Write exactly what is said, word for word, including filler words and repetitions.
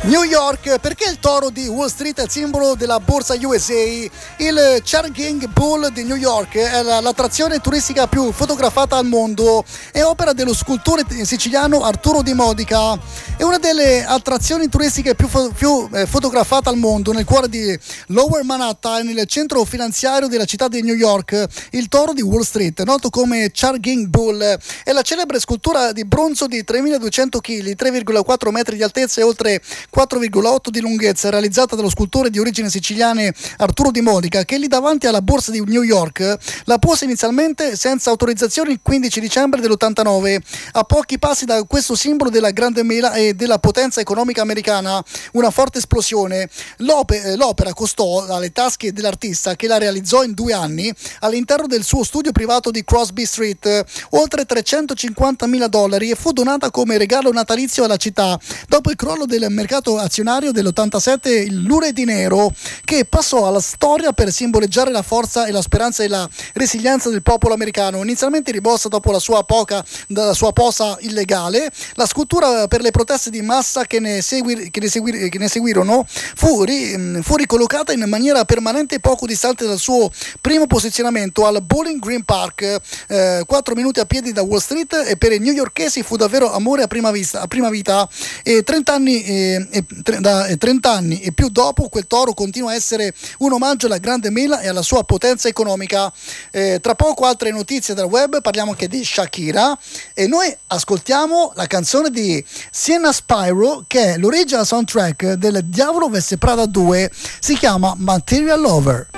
New York, perché il toro di Wall Street è il simbolo della borsa U S A? Il Charging Bull di New York è la, l'attrazione turistica più fotografata al mondo, è opera dello scultore siciliano Arturo Di Modica. È una delle attrazioni turistiche più, fo- più eh, fotografate al mondo, nel cuore di Lower Manhattan, nel centro finanziario della città di New York. Il toro di Wall Street, noto come Charging Bull, è la celebre scultura di bronzo di tremiladuecento chili, tre virgola quattro metri di altezza e oltre quattro virgola otto di lunghezza, realizzata dallo scultore di origini siciliane Arturo Di Modica, che lì davanti alla borsa di New York la pose inizialmente senza autorizzazione il quindici dicembre dell'ottantanove, a pochi passi da questo simbolo della grande mela e della potenza economica americana. Una forte esplosione. L'opera, l'opera costò alle tasche dell'artista, che la realizzò in due anni all'interno del suo studio privato di Crosby Street, oltre trecentocinquantamila dollari, e fu donata come regalo natalizio alla città dopo il crollo del mercato azionario dell'ottantasette, il lure di nero, che passò alla storia per simboleggiare la forza e la speranza e la resilienza del popolo americano. Inizialmente rimossa dopo la sua poca dalla sua posa illegale, la scultura, per le proteste di massa che ne, segui, che ne, segui, che ne seguirono, fu, ri, fu ricollocata in maniera permanente poco distante dal suo primo posizionamento al Bowling Green Park, eh, quattro minuti a piedi da Wall Street, e per i newyorkesi fu davvero amore a prima vista, a prima vita. E trenta anni e, e, da trenta anni e più dopo, quel toro continua a essere un omaggio alla grande mela e alla sua potenza economica. Eh, tra poco altre notizie dal web, parliamo anche di Shakira, e noi ascoltiamo la canzone di Sienna Spyro, che è l'original soundtrack del Diavolo Veste Prada due, si chiama Material Lover.